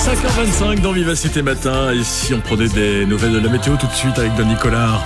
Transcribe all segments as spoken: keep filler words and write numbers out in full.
cinq heures vingt-cinq dans Vivacité Matin. Ici, on prenait des nouvelles de la météo tout de suite avec Denis Collard.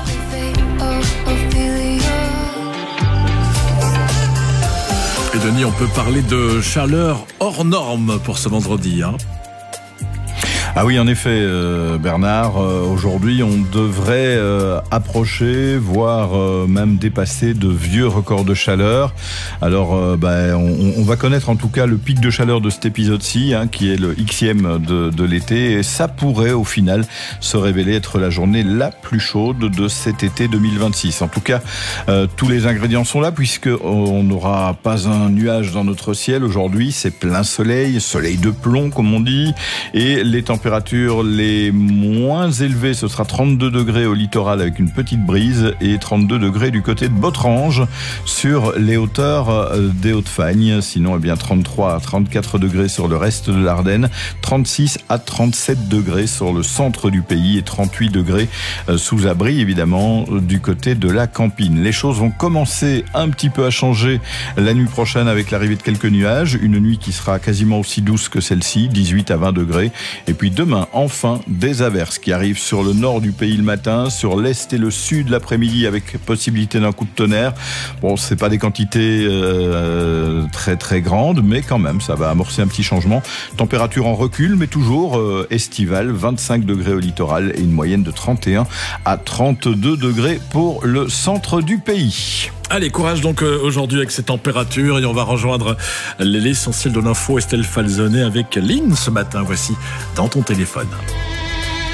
Et Denis, on peut parler de chaleur hors norme pour ce vendredi, hein. Ah oui, en effet, euh, Bernard, euh, aujourd'hui, on devrait euh, approcher, voire euh, même dépasser de vieux records de chaleur. Alors, euh, bah, on, on va connaître en tout cas le pic de chaleur de cet épisode-ci, hein, qui est le Xème de, de l'été. Et ça pourrait, au final, se révéler être la journée la plus chaude de cet été deux mille vingt-six. En tout cas, euh, tous les ingrédients sont là, puisqu'on n'aura pas un nuage dans notre ciel. Aujourd'hui, c'est plein soleil, soleil de plomb, comme on dit, et les températures températures les moins élevées, ce sera trente-deux degrés au littoral avec une petite brise et trente-deux degrés du côté de Botrange sur les hauteurs des Hauts-de-Fagne. Sinon, eh bien, trente-trois à trente-quatre degrés sur le reste de l'Ardenne, trente-six à trente-sept degrés sur le centre du pays et trente-huit degrés sous abri, évidemment, du côté de la Campine. Les choses vont commencer un petit peu à changer la nuit prochaine avec l'arrivée de quelques nuages. Une nuit qui sera quasiment aussi douce que celle-ci, dix-huit à vingt degrés. Et puis demain, enfin, des averses qui arrivent sur le nord du pays le matin, sur l'est et le sud l'après-midi avec possibilité d'un coup de tonnerre. Bon, c'est pas des quantités euh, très très grandes, mais quand même, ça va amorcer un petit changement. Température en recul, mais toujours euh, estivale, vingt-cinq degrés au littoral et une moyenne de trente et un à trente-deux degrés pour le centre du pays. Allez, courage donc euh, aujourd'hui avec ces températures et on va rejoindre l'essentiel de l'info. Estelle Falzonet avec Lynn ce matin. Voici dans ton téléphone.